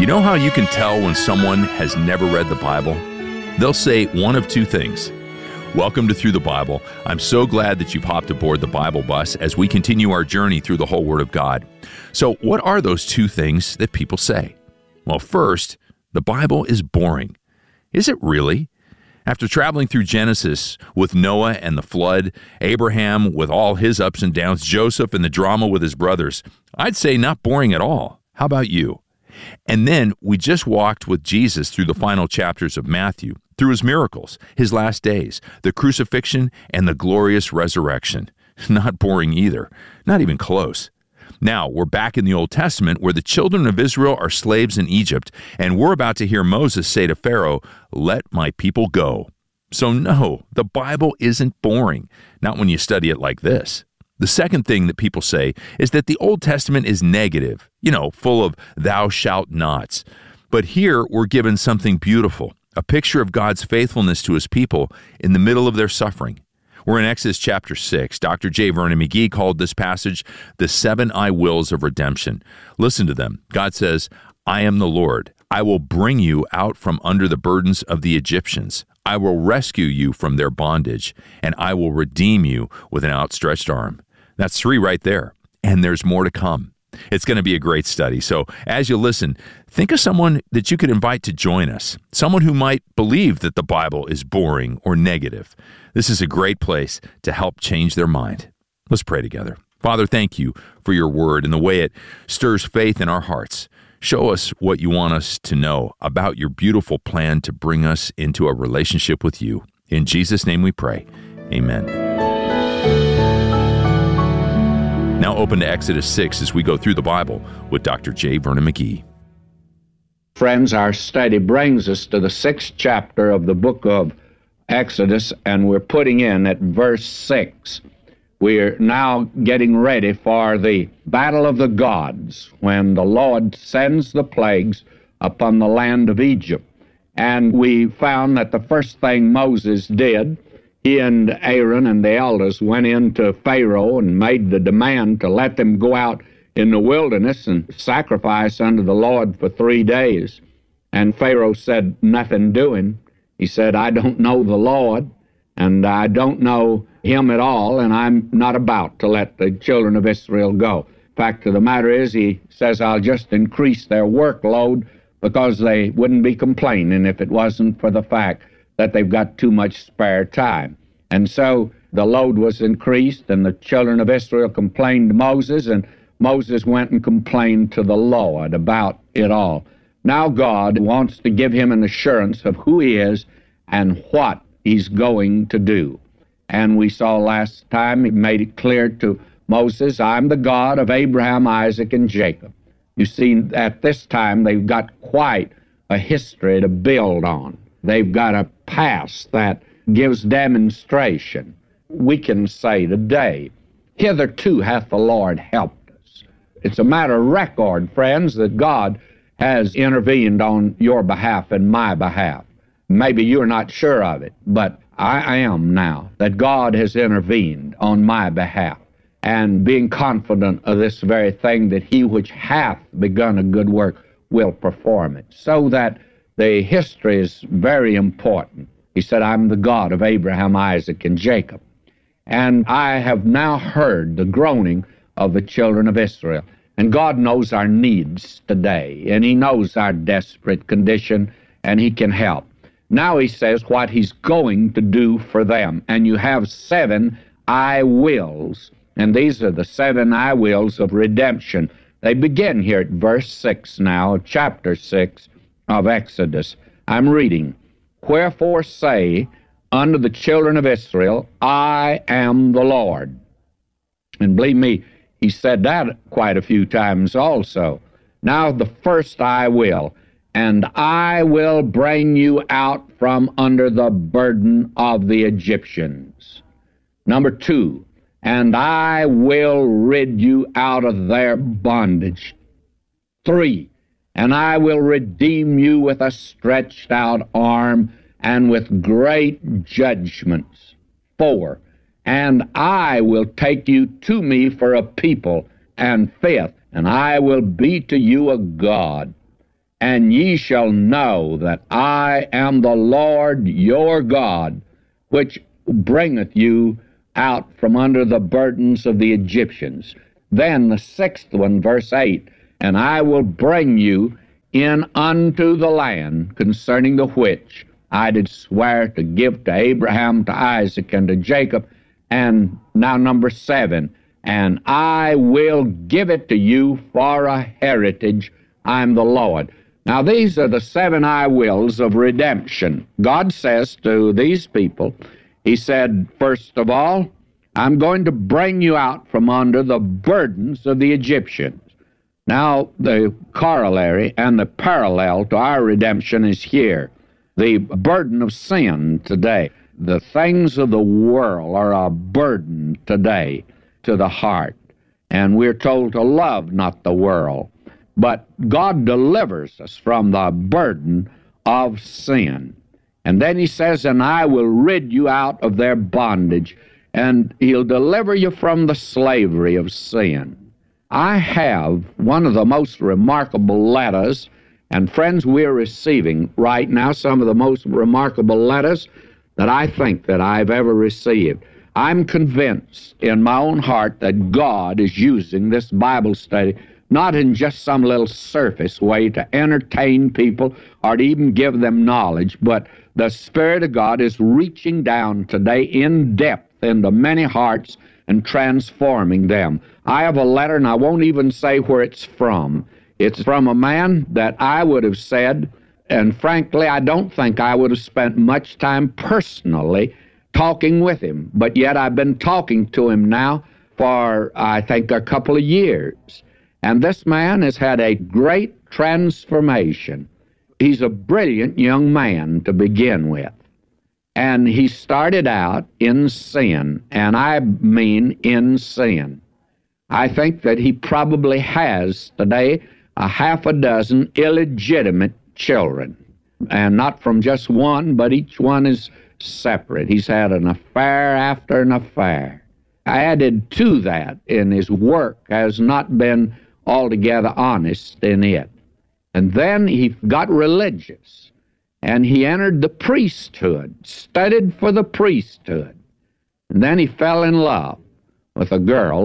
You know how you can tell when someone has never read the Bible? They'll say one of two things. Welcome to Through the Bible. I'm so glad that you've hopped aboard the Bible bus as we continue our journey through the whole Word of God. So what are those two things that people say? Well, first, the Bible is boring. Is it really? After traveling through Genesis with Noah and the flood, Abraham with all his ups and downs, Joseph and the drama with his brothers, I'd say not boring at all. How about you? And then we just walked with Jesus through the final chapters of Matthew, through his miracles, his last days, the crucifixion, and the glorious resurrection. Not boring either, not even close. Now, we're back in the Old Testament where the children of Israel are slaves in Egypt, and we're about to hear Moses say to Pharaoh, "Let my people go." So no, the Bible isn't boring, not when you study it like this. The second thing that people say is that the Old Testament is negative, full of thou shalt nots. But here we're given something beautiful, a picture of God's faithfulness to his people in the middle of their suffering. We're in Exodus chapter 6. Dr. J. Vernon McGee called this passage the 7 I wills of redemption. Listen to them. God says, "I am the Lord. I will bring you out from under the burdens of the Egyptians. I will rescue you from their bondage, and I will redeem you with an outstretched arm." That's 3 right there. And there's more to come. It's going to be a great study. So as you listen, think of someone that you could invite to join us, someone who might believe that the Bible is boring or negative. This is a great place to help change their mind. Let's pray together. Father, thank you for your word and the way it stirs faith in our hearts. Show us what you want us to know about your beautiful plan to bring us into a relationship with you. In Jesus' name we pray. Amen. Now open to Exodus 6 as we go through the Bible with Dr. J. Vernon McGee. Friends, our study brings us to the 6th chapter of the book of Exodus, and we're putting in at verse 6. We're now getting ready for the battle of the gods when the Lord sends the plagues upon the land of Egypt. And we found that the first thing Moses did, he and Aaron and the elders went into Pharaoh and made the demand to let them go out in the wilderness and sacrifice unto the Lord for 3 days. And Pharaoh said, "Nothing doing." He said, "I don't know the Lord, and I don't know him at all, and I'm not about to let the children of Israel go." Fact of the matter is, he says, "I'll just increase their workload because they wouldn't be complaining if it wasn't for the fact that they've got too much spare time." And so the load was increased, and the children of Israel complained to Moses, and Moses went and complained to the Lord about it all. Now God wants to give him an assurance of who he is and what he's going to do. And we saw last time he made it clear to Moses, "I'm the God of Abraham, Isaac, and Jacob." You see, at this time they've got quite a history to build on. They've got a past that gives demonstration. We can say today, "Hitherto hath the Lord helped us." It's a matter of record, friends, that God has intervened on your behalf and my behalf. Maybe you're not sure of it, but I am now, that God has intervened on my behalf, and being confident of this very thing, that he which hath begun a good work will perform it. So that the history is very important. He said, "I'm the God of Abraham, Isaac, and Jacob." And I have now heard the groaning of the children of Israel. And God knows our needs today, and he knows our desperate condition, and he can help. Now he says what he's going to do for them. And you have 7 I wills, and these are the 7 I wills of redemption. They begin here at verse 6 now, chapter 6 of Exodus. I'm reading. "Wherefore say unto the children of Israel, I am the Lord." And believe me, he said that quite a few times also. Now the first "I will," "and I will bring you out from under the burden of the Egyptians." Number 2, "and I will rid you out of their bondage." 3, "and I will redeem you with a stretched out arm and with great judgments." 4, "and I will take you to me for a people." And 5th, "and I will be to you a God." and ye shall know that I am the Lord your God, which bringeth you out from under the burdens of the Egyptians. Then the sixth one, verse 8, and I will bring you in unto the land concerning the which I did swear to give to Abraham, to Isaac, and to Jacob. And now number 7, and I will give it to you for a heritage. I'm the Lord. Now these are the 7 I wills of redemption. God says to these people, he said, first of all, I'm going to bring you out from under the burdens of the Egyptians. Now, the corollary and the parallel to our redemption is here. The burden of sin today. The things of the world are a burden today to the heart. And we're told to love not the world. But God delivers us from the burden of sin. And then he says, and I will rid you out of their bondage, and he'll deliver you from the slavery of sin. I have one of the most remarkable letters, and friends, we're receiving right now some of the most remarkable letters that I think that I've ever received. I'm convinced in my own heart that God is using this Bible study not in just some little surface way to entertain people or to even give them knowledge, but the Spirit of God is reaching down today in depth into many hearts and transforming them. I have a letter, and I won't even say where it's from. It's from a man that I would have said, and frankly, I don't think I would have spent much time personally talking with him, but yet I've been talking to him now for, I think, a couple of years. And this man has had a great transformation. He's a brilliant young man to begin with. And he started out in sin, and I mean in sin. I think that he probably has today a half a dozen illegitimate children, and not from just one, but each one is separate. He's had an affair after an affair. Added to that, in his work, has not been altogether honest in it. And then he got religious, and he entered the priesthood, studied for the priesthood. And then he fell in love with a girl,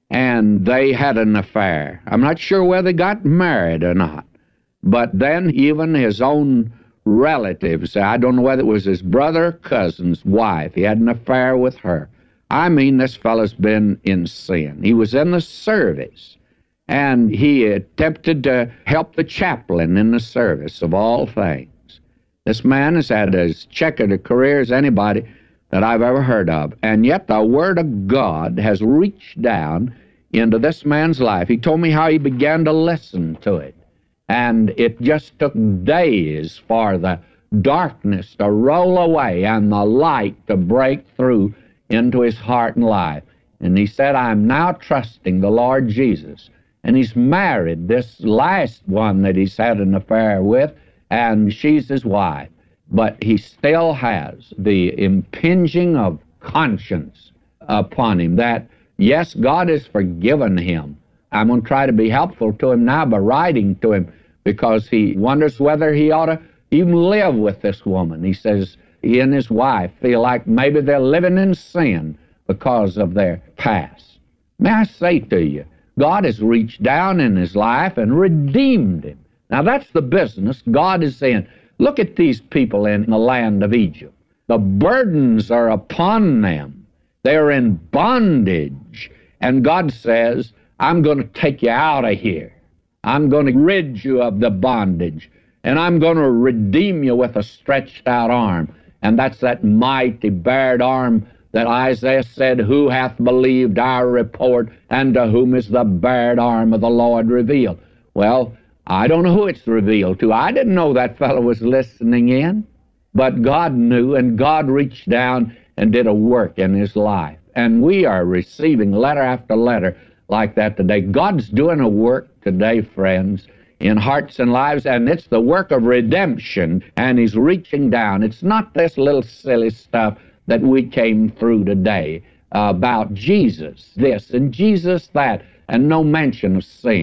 and they had an affair. I'm not sure whether they got married or not. But then even his own relatives, I don't know whether it was his brother or cousin's wife, he had an affair with her. I mean, this fellow's been in sin. He was in the service, and he attempted to help the chaplain in the service of all things. This man has had as checkered a career as anybody that I've ever heard of, and yet the Word of God has reached down into this man's life. He told me how he began to listen to it, and it just took days for the darkness to roll away and the light to break through into his heart and life. And he said, I'm now trusting the Lord Jesus. And he's married this last one that he's had an affair with, and she's his wife. But he still has the impinging of conscience upon him that, yes, God has forgiven him. I'm going to try to be helpful to him now by writing to him, because he wonders whether he ought to even live with this woman. He says he and his wife feel like maybe they're living in sin because of their past. May I say to you, God has reached down in his life and redeemed him. Now that's the business God is in. Look at these people in the land of Egypt. The burdens are upon them. They're in bondage. And God says, I'm going to take you out of here. I'm going to rid you of the bondage. And I'm going to redeem you with a stretched out arm. And that's that mighty bared arm that Isaiah said, who hath believed our report, and to whom is the bared arm of the Lord revealed? Well, I don't know who it's revealed to. I didn't know that fellow was listening in. But God knew, and God reached down and did a work in his life. And we are receiving letter after letter like that today. God's doing a work today, friends, in hearts and lives, and it's the work of redemption, and he's reaching down. It's not this little silly stuff that we came through today about Jesus this and Jesus that, and no mention of sin.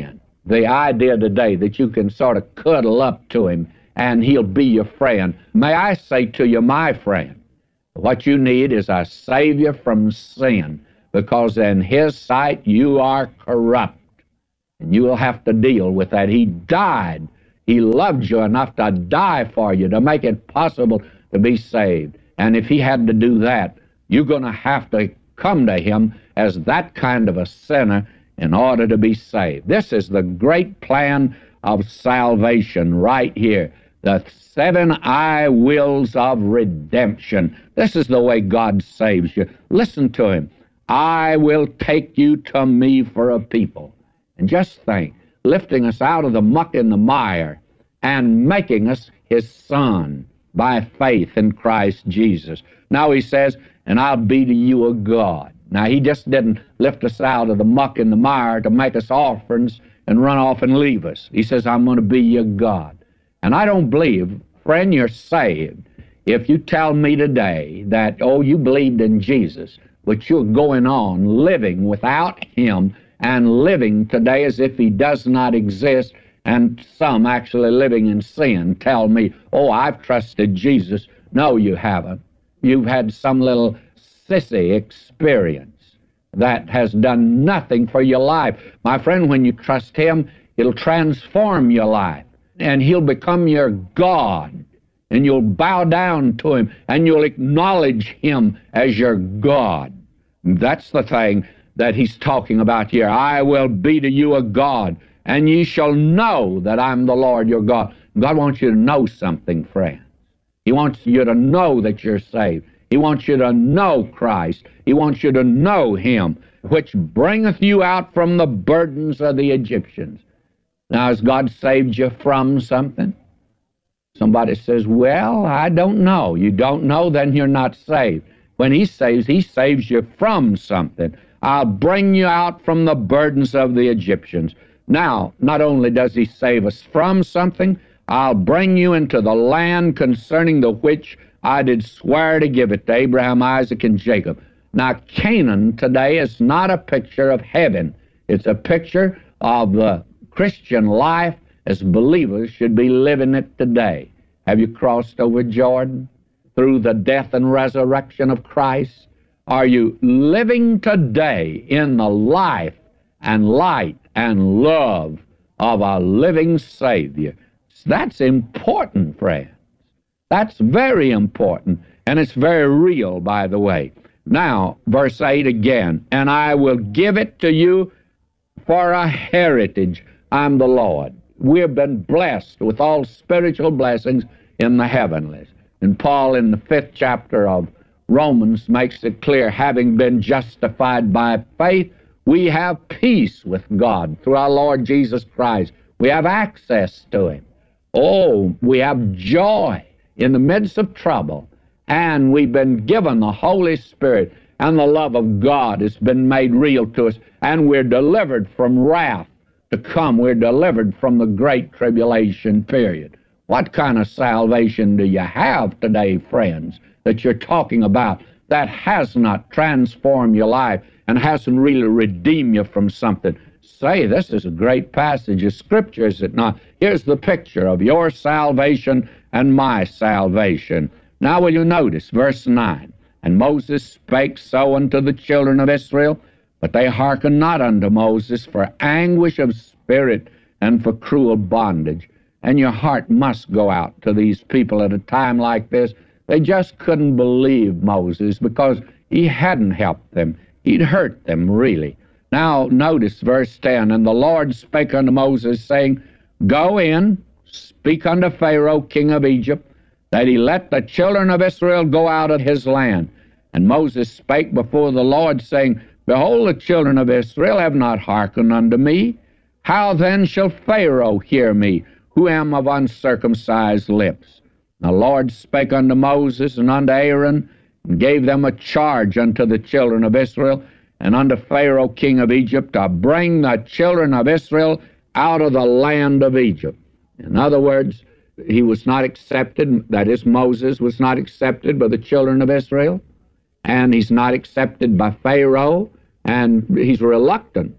the idea today that you can sort of cuddle up to him and he'll be your friend. May I say to you, my friend, what you need is a Savior from sin, because in his sight you are corrupt, and you will have to deal with that. He died. He loved you enough to die for you, to make it possible to be saved. And if he had to do that, you're going to have to come to him as that kind of a sinner in order to be saved. This is the great plan of salvation right here. The 7 I wills of redemption. This is the way God saves you. Listen to him. I will take you to me for a people. And just think, lifting us out of the muck and the mire and making us his son by faith in Christ Jesus. Now he says, and I'll be to you a God. Now he just didn't lift us out of the muck and the mire to make us orphans and run off and leave us. He says, I'm going to be your God. And I don't believe, friend, you're saved if you tell me today that, oh, you believed in Jesus, but you're going on living without him and living today as if he does not exist, and some actually living in sin tell me, oh, I've trusted Jesus. No, you haven't. You've had some little sissy experience that has done nothing for your life. My friend, when you trust him, it'll transform your life, and he'll become your God, and you'll bow down to him, and you'll acknowledge him as your God. That's the thing that he's talking about here. I will be to you a God, and ye shall know that I'm the Lord your God. God wants you to know something, friends. He wants you to know that you're saved. He wants you to know Christ. He wants you to know him, which bringeth you out from the burdens of the Egyptians. Now, has God saved you from something? Somebody says, well, I don't know. You don't know, then you're not saved. When he saves you from something. I'll bring you out from the burdens of the Egyptians. Now, not only does he save us from something, I'll bring you into the land concerning the which I did swear to give it to Abraham, Isaac, and Jacob. Now, Canaan today is not a picture of heaven. It's a picture of the Christian life as believers should be living it today. Have you crossed over Jordan through the death and resurrection of Christ? Are you living today in the life and light and love of a living Savior? That's important, friends. That's very important, and it's very real, by the way. Now, verse 8 again, and I will give it to you for a heritage. I'm the Lord. We've been blessed with all spiritual blessings in the heavenlies. And Paul, in the 5th chapter of Romans, makes it clear, having been justified by faith, we have peace with God through our Lord Jesus Christ. We have access to him. Oh, we have joy in the midst of trouble, and we've been given the Holy Spirit, and the love of God has been made real to us, and we're delivered from wrath to come. We're delivered from the great tribulation period. What kind of salvation do you have today, friends, that you're talking about that has not transformed your life and hasn't really redeemed you from something? Say, this is a great passage of Scripture, is it not? Here's the picture of your salvation and my salvation. Now will you notice verse 9? And Moses spake so unto the children of Israel, but they hearkened not unto Moses for anguish of spirit and for cruel bondage. And your heart must go out to these people at a time like this. They just couldn't believe Moses because he hadn't helped them. He'd hurt them, really. Now, notice verse 10, and the Lord spake unto Moses, saying, Go in, speak unto Pharaoh, king of Egypt, that he let the children of Israel go out of his land. And Moses spake before the Lord, saying, Behold, the children of Israel have not hearkened unto me. How then shall Pharaoh hear me, who am of uncircumcised lips? And the Lord spake unto Moses and unto Aaron, and gave them a charge unto the children of Israel, and unto Pharaoh king of Egypt, to bring the children of Israel out of the land of Egypt. In other words, he was not accepted, that is, Moses was not accepted by the children of Israel, and he's not accepted by Pharaoh, and he's reluctant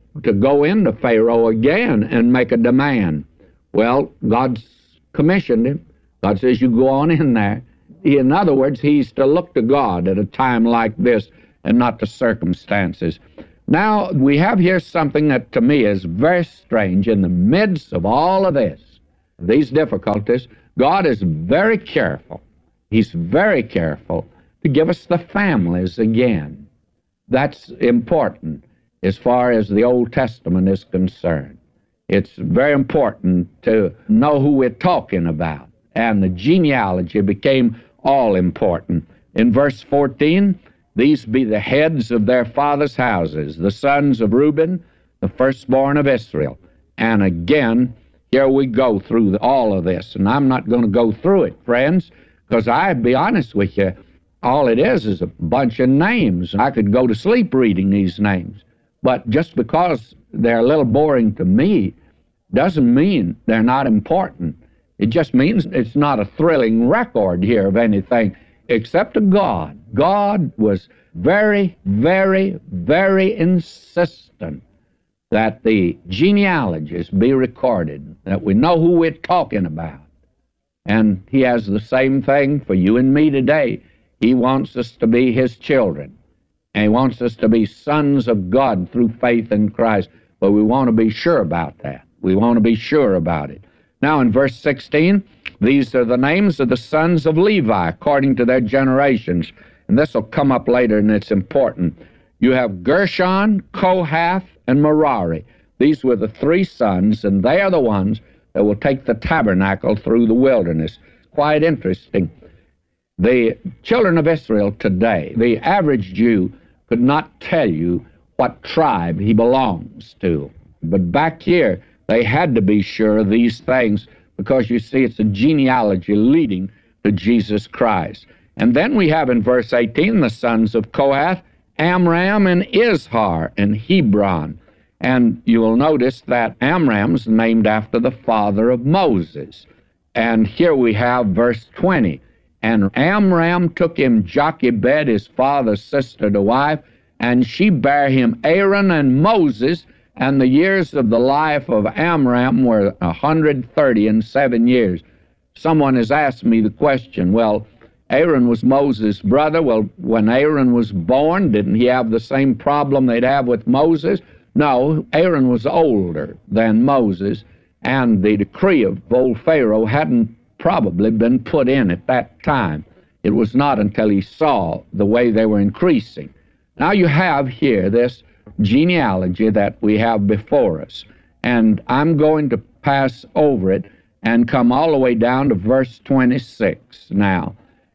to go into Pharaoh again and make a demand. Well, God's commissioned him. God says, you go on in there. In other words, he's to look to God at a time like this and not to circumstances. Now, we have here something that to me is very strange. In the midst of all of this, these difficulties, God is very careful. He's very careful to give us the families again. That's important as far as the Old Testament is concerned. It's very important to know who we're talking about. And the genealogy became all important. In verse 14, these be the heads of their fathers' houses, the sons of Reuben, the firstborn of Israel. And again, here we go through all of this. And I'm not going to go through it, friends, because I'll be honest with you, all it is a bunch of names. I could go to sleep reading these names. But just because they're a little boring to me doesn't mean they're not important. It just means it's not a thrilling record here of anything except to God. God was very, very, very insistent that the genealogies be recorded, that we know who we're talking about. And he has the same thing for you and me today. He wants us to be his children, and he wants us to be sons of God through faith in Christ. But we want to be sure about that. We want to be sure about it. Now in verse 16, these are the names of the sons of Levi according to their generations. And this will come up later, and it's important. You have Gershon, Kohath, and Merari. These were the three sons, and they are the ones that will take the tabernacle through the wilderness. Quite interesting. The children of Israel today, the average Jew could not tell you what tribe he belongs to. But back here, they had to be sure of these things because, you see, it's a genealogy leading to Jesus Christ. And then we have in verse 18 the sons of Kohath, Amram and Izhar and Hebron. And you will notice that Amram's named after the father of Moses. And here we have verse 20. And Amram took him Jochebed, his father's sister, to wife, and she bare him Aaron and Moses, and the years of the life of Amram were 137 years. Someone has asked me the question, well, Aaron was Moses' brother. Well, when Aaron was born, didn't he have the same problem they'd have with Moses? No, Aaron was older than Moses, and the decree of old Pharaoh hadn't probably been put in at that time. It was not until he saw the way they were increasing. Now you have here this genealogy that we have before us, and I'm going to pass over it and come all the way down to verse 26 now.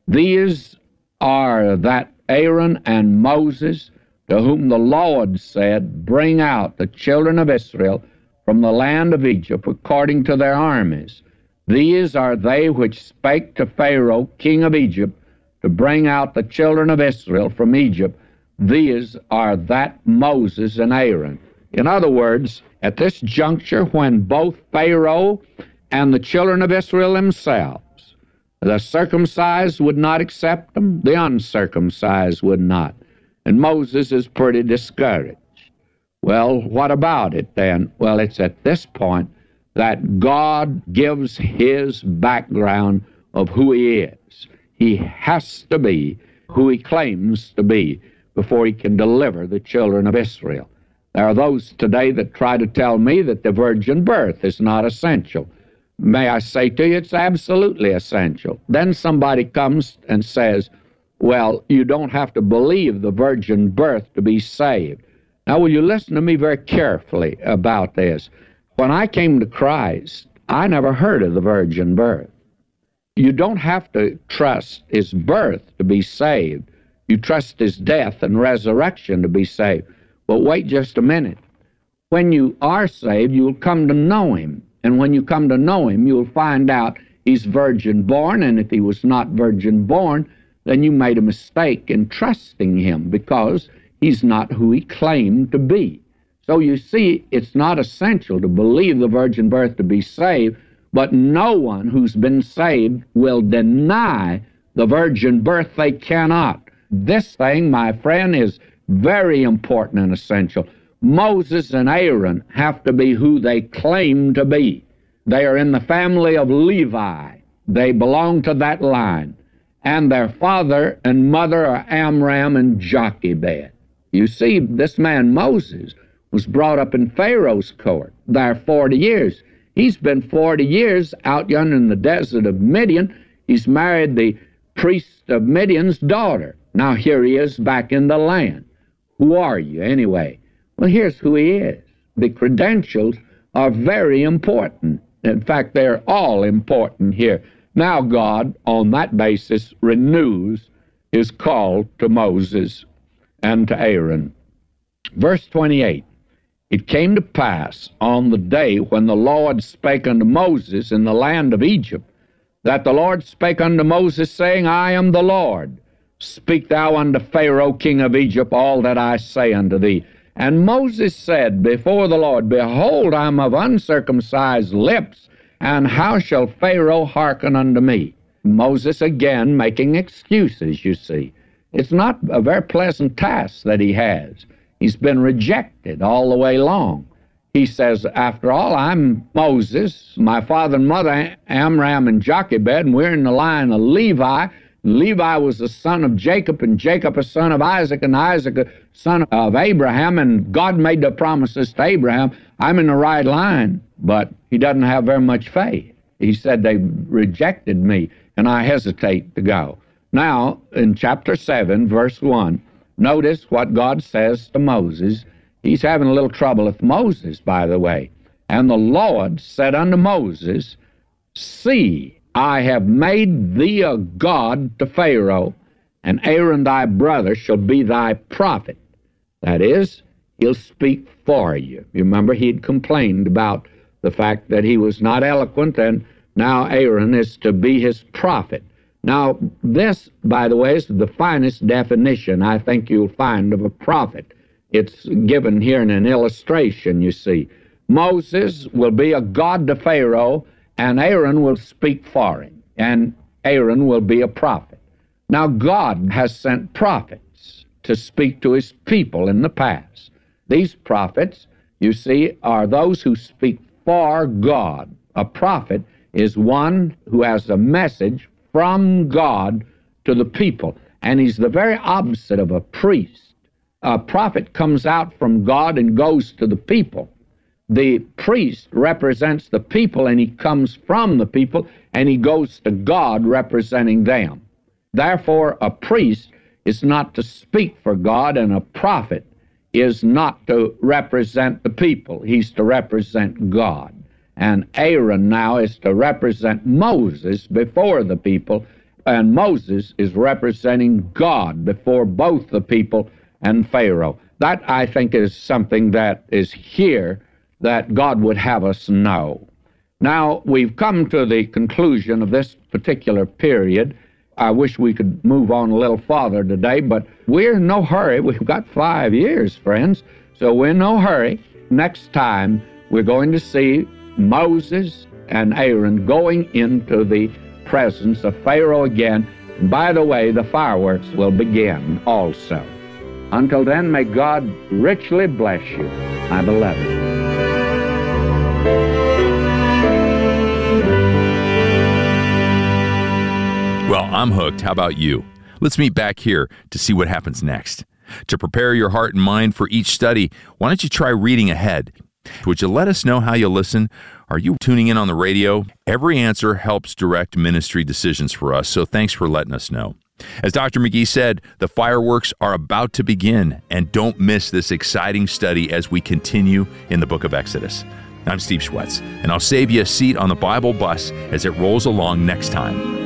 These are that Aaron and Moses, to whom the Lord said, bring out the children of Israel from the land of Egypt according to their armies. These are they which spake to Pharaoh, king of Egypt, to bring out the children of Israel from Egypt. These are that Moses and Aaron. In other words, at this juncture, when both Pharaoh and the children of Israel themselves, the circumcised would not accept them, the uncircumcised would not. And Moses is pretty discouraged. Well, what about it then? Well, it's at this point that God gives his background of who he is. He has to be who he claims to be before he can deliver the children of Israel. There are those today that try to tell me that the virgin birth is not essential. May I say to you, it's absolutely essential. Then somebody comes and says, well, you don't have to believe the virgin birth to be saved. Now, will you listen to me very carefully about this? When I came to Christ, I never heard of the virgin birth. You don't have to trust his birth to be saved. You trust his death and resurrection to be saved. But wait just a minute. When you are saved, you'll come to know him. And when you come to know him, you'll find out he's virgin born. And if he was not virgin born, then you made a mistake in trusting him because he's not who he claimed to be. So you see, it's not essential to believe the virgin birth to be saved, but no one who's been saved will deny the virgin birth. They cannot. This thing, my friend, is very important and essential. Moses and Aaron have to be who they claim to be. They are in the family of Levi. They belong to that line. And their father and mother are Amram and Jochebed. You see, this man Moses was brought up in Pharaoh's court there 40 years. He's been 40 years out yonder in the desert of Midian. He's married the priest of Midian's daughter. Now here he is back in the land. Who are you anyway? Well, here's who he is. The credentials are very important. In fact, they're all important here. Now God, on that basis, renews his call to Moses and to Aaron. Verse 28, it came to pass on the day when the Lord spake unto Moses in the land of Egypt, that the Lord spake unto Moses, saying, I am the Lord. Speak thou unto Pharaoh, king of Egypt, all that I say unto thee. And Moses said before the Lord, Behold, I am of uncircumcised lips, and how shall Pharaoh hearken unto me? Moses again making excuses, you see. It's not a very pleasant task that he has. He's been rejected all the way long. He says, after all, I'm Moses, my father and mother, Amram and Jochebed, and we're in the line of Levi. Levi was the son of Jacob, and Jacob a son of Isaac, and Isaac a son of Abraham, and God made the promises to Abraham. I'm in the right line, but he doesn't have very much faith. He said, they rejected me, and I hesitate to go. Now, in chapter 7, verse 1, notice what God says to Moses. He's having a little trouble with Moses, by the way. And the Lord said unto Moses, See, I have made thee a god to Pharaoh, and Aaron thy brother shall be thy prophet. That is, he'll speak for you. You remember he had complained about the fact that he was not eloquent, and now Aaron is to be his prophet. Now, this, by the way, is the finest definition I think you'll find of a prophet. It's given here in an illustration, you see. Moses will be a god to Pharaoh, and Aaron will speak for him, and Aaron will be a prophet. Now, God has sent prophets to speak to his people in the past. These prophets, you see, are those who speak for God. A prophet is one who has a message from God to the people, and he's the very opposite of a priest. A prophet comes out from God and goes to the people. The priest represents the people, and he comes from the people, and he goes to God representing them. Therefore, a priest is not to speak for God, and a prophet is not to represent the people. He's to represent God. And Aaron now is to represent Moses before the people, and Moses is representing God before both the people and Pharaoh. That, I think, is something that is here that God would have us know. Now, we've come to the conclusion of this particular period. I wish we could move on a little farther today, but we're in no hurry. We've got 5 years, friends, so we're in no hurry. Next time, we're going to see Moses and Aaron going into the presence of Pharaoh again. And by the way, the fireworks will begin also. Until then, may God richly bless you, my beloved. Well, I'm hooked. How about you? Let's meet back here to see what happens next. To prepare your heart and mind for each study, why don't you try reading ahead? Would you let us know how you listen? Are you tuning in on the radio? Every answer helps direct ministry decisions for us, so thanks for letting us know. As Dr. McGee said, the fireworks are about to begin, and don't miss this exciting study as we continue in the book of Exodus. I'm Steve Schwetz, and I'll save you a seat on the Bible bus as it rolls along next time.